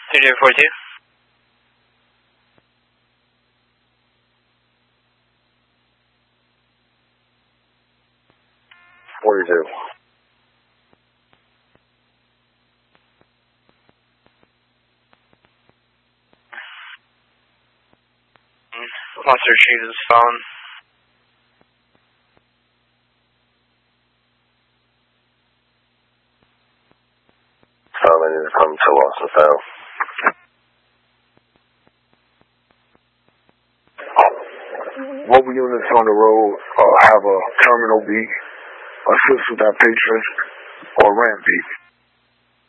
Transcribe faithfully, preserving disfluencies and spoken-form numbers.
three zero four two. forty-two. Wants to retrieve his phone. Family needs to come to Lost and Found. Mobile units on the road uh, have a terminal B, assist with that patron, or ramp B.